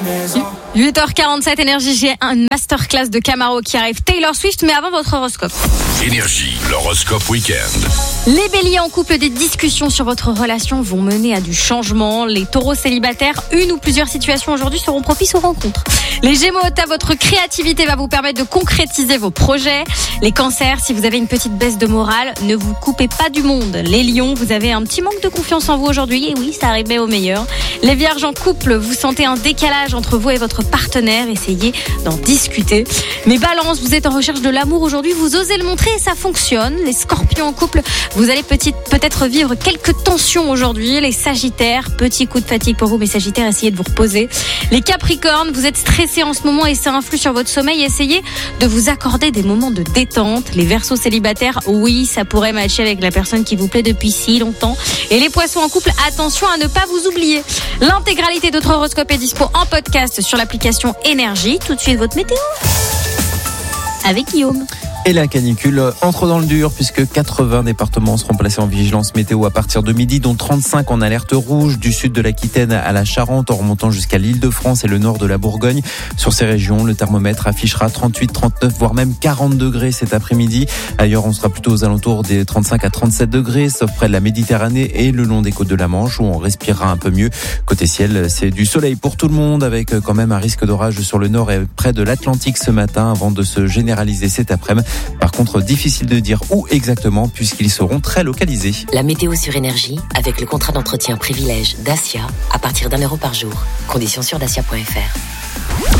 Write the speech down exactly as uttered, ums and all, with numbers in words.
maison. huit heures quarante-sept, Énergie, j'ai une masterclass de Camaro qui arrive. Taylor Swift, mais avant votre horoscope. Énergie, l'horoscope week-end. Les béliers en couple, des discussions sur votre relation vont mener à du changement. Les taureaux célibataires, une ou plusieurs situations aujourd'hui seront propices aux rencontres. Les gémeaux, votre créativité va vous permettre de concrétiser vos projets. Les cancers, si vous avez une petite baisse de morale, ne vous coupez pas du monde. Les lions, vous avez un petit manque de confiance en vous aujourd'hui. Et oui, ça arrivait au meilleur. Les vierges en couple, vous sentez un décalage entre vous et votre partenaire. Essayez d'en discuter. Mais balance, vous êtes en recherche de l'amour aujourd'hui. Vous osez le montrer et ça fonctionne. Les scorpions en couple, vous allez petit, peut-être vivre quelques tensions aujourd'hui. Les sagittaires, petit coup de fatigue pour vous, mais sagittaires, essayez de vous reposer. Les capricornes, vous êtes stressés en ce moment et ça influe sur votre sommeil. Essayez de vous accorder des moments de détente. Les verseaux célibataires, oui, ça pourrait matcher avec la personne qui vous plaît depuis si longtemps. Et les poissons en couple, attention à ne pas vous oublier. L'intégralité de notre horoscope est dispo en podcast sur l'application Énergie. Tout de suite, votre météo avec Guillaume. Et la canicule entre dans le dur puisque quatre-vingts départements seront placés en vigilance météo à partir de midi, dont trente-cinq en alerte rouge, du sud de l'Aquitaine à la Charente, en remontant jusqu'à l'Île-de-France et le nord de la Bourgogne. Sur ces régions, le thermomètre affichera trente-huit, trente-neuf, voire même quarante degrés cet après-midi. Ailleurs, on sera plutôt aux alentours des trente-cinq à trente-sept degrés, sauf près de la Méditerranée et le long des côtes de la Manche, où on respirera un peu mieux. Côté ciel, c'est du soleil pour tout le monde, avec quand même un risque d'orage sur le nord et près de l'Atlantique ce matin, avant de se généraliser cet après-midi. Par contre, difficile de dire où exactement, puisqu'ils seront très localisés. La météo sur Énergie, avec le contrat d'entretien privilège Dacia, à partir d'un euro par jour. Conditions sur dacia point f r.